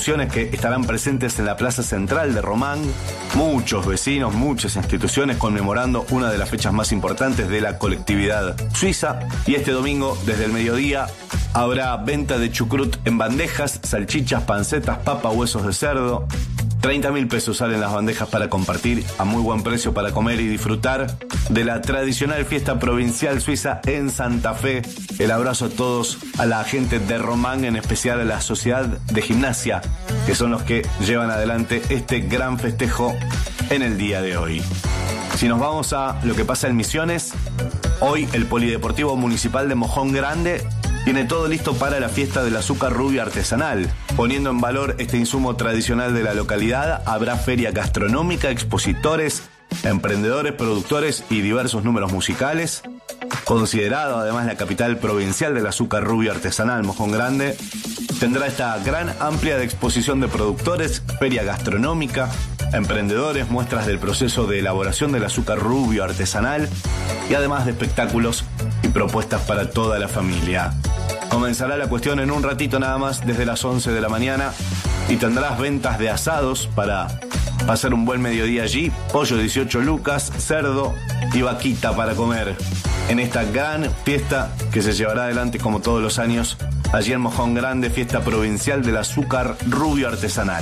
instituciones que estarán presentes en la plaza central de Román. Muchos vecinos, muchas instituciones conmemorando una de las fechas más importantes de la colectividad suiza. Y este domingo, desde el mediodía, habrá venta de chucrut en bandejas, salchichas, pancetas, papa, huesos de cerdo. 30.000 pesos salen las bandejas para compartir, a muy buen precio para comer y disfrutar de la tradicional fiesta provincial suiza en Santa Fe. El abrazo a todos, a la gente de Román, en especial a la Sociedad de Gimnasia, que son los que llevan adelante este gran festejo en el día de hoy. Si nos vamos a lo que pasa en Misiones, hoy el Polideportivo Municipal de Mojón Grande tiene todo listo para la fiesta del azúcar rubio artesanal. Poniendo en valor este insumo tradicional de la localidad, habrá feria gastronómica, expositores, emprendedores, productores y diversos números musicales. Considerado además la capital provincial del azúcar rubio artesanal, Mojón Grande tendrá esta gran amplia de exposición de productores, feria gastronómica, emprendedores, muestras del proceso de elaboración del azúcar rubio artesanal y además de espectáculos y propuestas para toda la familia. Comenzará la cuestión en un ratito nada más, desde las 11 de la mañana, y tendrás ventas de asados para pasar un buen mediodía allí, pollo 18 lucas, cerdo y vaquita para comer en esta gran fiesta que se llevará adelante como todos los años allí en Mojón Grande, fiesta provincial del azúcar rubio artesanal.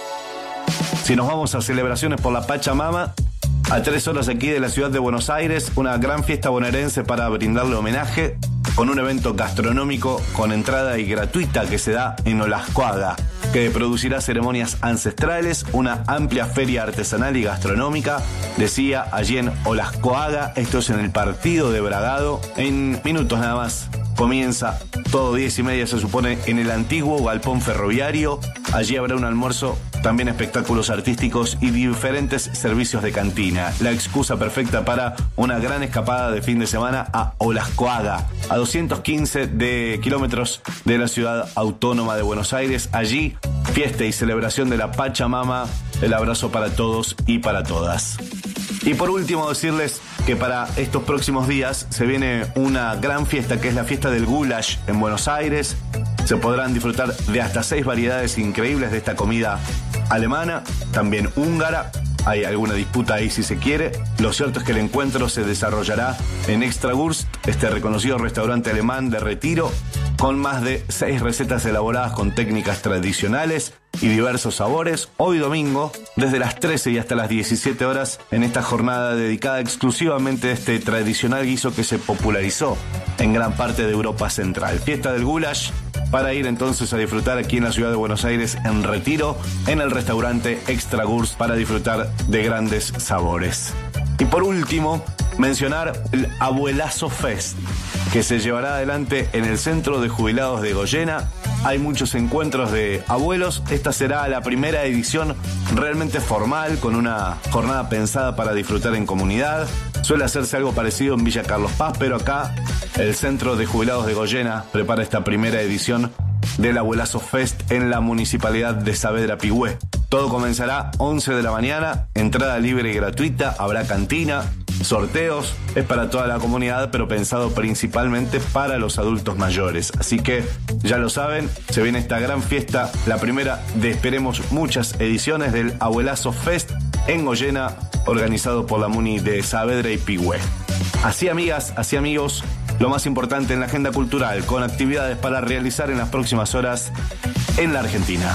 Si nos vamos a celebraciones por la Pachamama, a 3 horas aquí de la ciudad de Buenos Aires, una gran fiesta bonaerense para brindarle homenaje con un evento gastronómico con entrada y gratuita que se da en Olascoaga, que producirá ceremonias ancestrales, una amplia feria artesanal y gastronómica, decía, allí en Olascoaga. Esto es en el partido de Bragado. En minutos nada más comienza todo, 10:30 se supone, en el antiguo galpón ferroviario. Allí habrá un almuerzo, también espectáculos artísticos y diferentes servicios de cantina. La excusa perfecta para una gran escapada de fin de semana a Olascoaga, a 215 de kilómetros de la ciudad autónoma de Buenos Aires. Allí, fiesta y celebración de la Pachamama. El abrazo para todos y para todas. Y por último, decirles que para estos próximos días se viene una gran fiesta, que es la fiesta del goulash en Buenos Aires. Se podrán disfrutar de hasta 6 variedades increíbles de esta comida alemana, también húngara. Hay alguna disputa ahí si se quiere. Lo cierto es que el encuentro se desarrollará en Extragurst, este reconocido restaurante alemán de Retiro, con más de 6 recetas elaboradas con técnicas tradicionales y diversos sabores. Hoy domingo, desde las 13 y hasta las 17 horas, en esta jornada dedicada exclusivamente a este tradicional guiso que se popularizó en gran parte de Europa Central. Fiesta del goulash, para ir entonces a disfrutar aquí en la ciudad de Buenos Aires, en Retiro, en el restaurante Extragurst, para disfrutar de grandes sabores. Y por último, mencionar el Abuelazo Fest, que se llevará adelante en el Centro de Jubilados de Goyena. Hay muchos encuentros de abuelos. Esta será la primera edición realmente formal, con una jornada pensada para disfrutar en comunidad. Suele hacerse algo parecido en Villa Carlos Paz, pero acá el Centro de Jubilados de Goyena prepara esta primera edición del Abuelazo Fest en la Municipalidad de Saavedra Pigüé. Todo comenzará 11 de la mañana, entrada libre y gratuita, habrá cantina, sorteos, es para toda la comunidad, pero pensado principalmente para los adultos mayores. Así que ya lo saben, se viene esta gran fiesta, la primera de, esperemos, muchas ediciones del Abuelazo Fest en Goyena, organizado por la Muni de Saavedra y Pigüé. Así, amigas, así, amigos, lo más importante en la agenda cultural, con actividades para realizar en las próximas horas en la Argentina.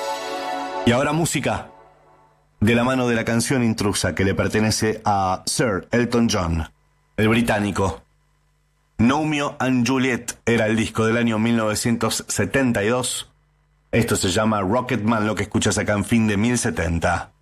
Y ahora música, de la mano de la canción Intrusa, que le pertenece a Sir Elton John, el británico. Romeo and Juliet era el disco del año 1972. Esto se llama Rocketman, lo que escuchas acá en Fin de 1070.